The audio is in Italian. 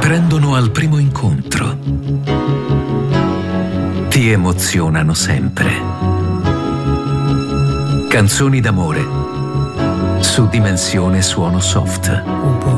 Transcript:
prendono al primo incontro. Ti emozionano sempre. Canzoni d'amore su Dimensione Suono Soft.